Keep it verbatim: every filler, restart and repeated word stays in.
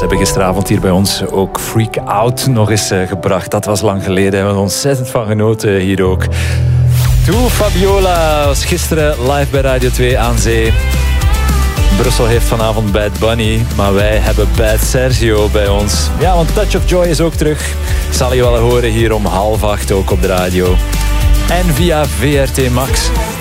hebben gisteravond hier bij ons ook Freak Out nog eens uh, gebracht. Dat was lang geleden. We hebben er ontzettend van genoten hier ook. Toe Fabiola was gisteren live bij Radio twee aan zee. Brussel heeft vanavond Bad Bunny, maar wij hebben Bad Sergio bij ons. Ja, want Touch of Joy is ook terug. Zal je wel horen hier om half acht ook op de radio. En via V R T Max.